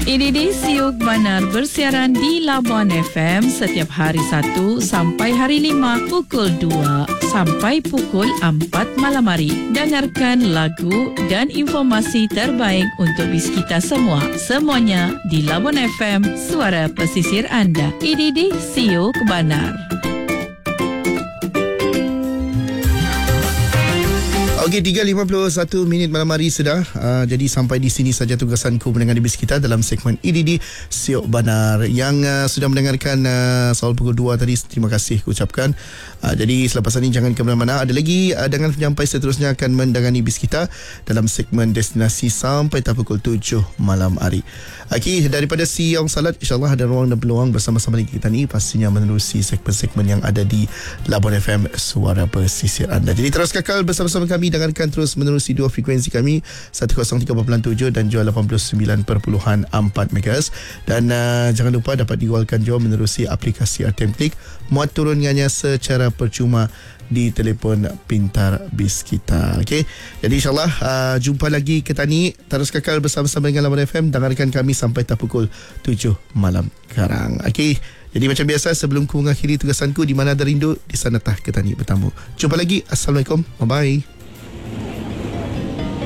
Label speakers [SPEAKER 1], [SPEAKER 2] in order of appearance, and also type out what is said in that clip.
[SPEAKER 1] Ini di Siok Banar bersiaran di Labuan FM setiap hari 1 sampai hari 5 pukul 2 sampai pukul 4 malam hari. Dengarkan lagu dan informasi terbaik untuk bis kita semua. Semuanya di Labuan FM, suara pesisir anda. Ini di Siok Banar.
[SPEAKER 2] Okey, 3.51 malam hari sudah. Jadi sampai di sini saja tugasanku mendengar bis kita dalam segmen EDD Siok Banar. Yang sudah mendengarkan soal pukul 2 tadi, terima kasih aku ucapkan. Jadi selepas ini jangan ke mana-mana. Ada lagi dengan penyampai seterusnya akan mendengani bis kita dalam segmen destinasi sampai pukul 7 malam hari. Okey, daripada Siang Salat, insyaAllah ada ruang dan peluang bersama-sama dengan kita ni pastinya menerusi segmen-segmen yang ada di Labuan FM, suara pesisir anda. Jadi terus kekal bersama-sama kami. Dengarkan terus menerusi dua frekuensi kami 103.7 dan juga 89.4 MHz. Dan jangan lupa dapat diwalkan juga menerusi aplikasi RTM Klik, muat turunnya secara percuma di telefon pintar bis kita. Okey, jadi insyaAllah jumpa lagi kita ni. Terus kekal bersama-sama dengan Labuan FM. Dengarkan kami sampai pukul 7 malam sekarang. Okey, jadi macam biasa sebelum ku mengakhiri tugasanku, di mana ada rindu di sana tah kita ni bertamu. Jumpa lagi. Assalamualaikum. Bye-bye.